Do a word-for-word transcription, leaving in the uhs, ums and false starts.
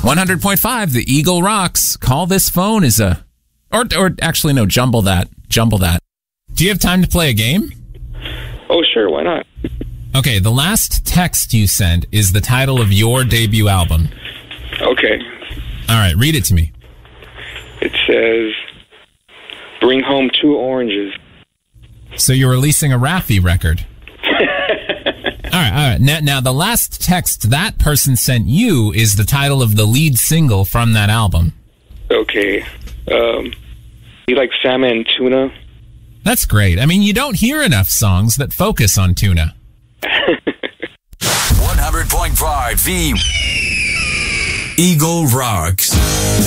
one hundred point five, the Eagle rocks. Call this phone is a... Or, or actually, no, jumble that. Jumble that. Do you have time to play a game? Oh, sure, why not? Okay, the last text you sent is the title of your debut album. Okay. All right, read it to me. It says, bring home two oranges. So you're releasing a Raffi record. All right, all right. Now, now, the last text that person sent you is the title of the lead single from that album. Okay. Um, you like salmon and tuna? That's great. I mean, you don't hear enough songs that focus on tuna. one hundred point five, the Eagle Rocks.